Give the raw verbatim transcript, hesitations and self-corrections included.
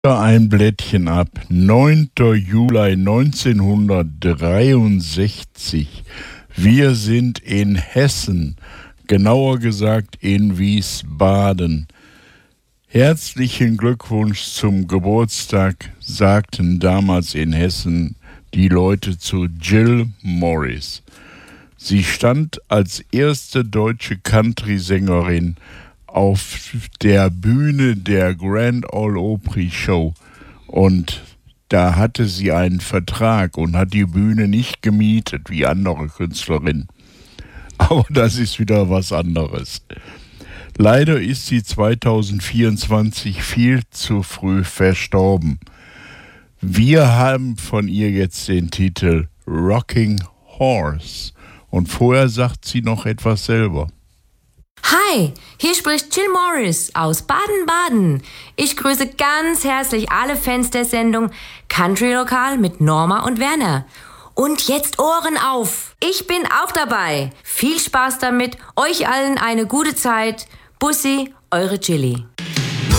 Ein Blättchen ab. neunter Juli neunzehnhundertdreiundsechzig. Wir sind in Hessen, genauer gesagt in Wiesbaden. Herzlichen Glückwunsch zum Geburtstag, sagten damals in Hessen die Leute zu Jill Morris. Sie stand als erste deutsche Country-Sängerin auf der Bühne der Grand Ole Opry Show, und da hatte sie einen Vertrag und hat die Bühne nicht gemietet wie andere Künstlerinnen. Aber das ist wieder was anderes. Leider ist sie zweitausendvierundzwanzig viel zu früh verstorben. Wir haben von ihr jetzt den Titel Rocking Horse, und vorher sagt sie noch etwas selber. Hi, hier spricht Jill Morris aus Baden-Baden. Ich grüße ganz herzlich alle Fans der Sendung Country Lokal mit Norma und Werner. Und jetzt Ohren auf, ich bin auch dabei. Viel Spaß damit, euch allen eine gute Zeit. Bussi, eure Jilly.